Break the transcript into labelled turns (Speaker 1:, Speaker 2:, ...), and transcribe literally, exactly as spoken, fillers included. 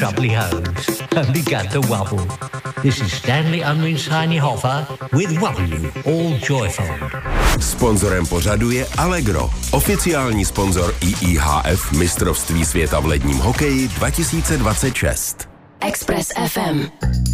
Speaker 1: Doubly hose, only got the wobble. This is Stanley Unwin's Tiny Hoffa with W, all joyful.
Speaker 2: Sponzorem pořadu je Allegro, oficiální sponzor I I H F mistrovství světa v ledním hokeji dva tisíce dvacet šest.
Speaker 3: Express F M.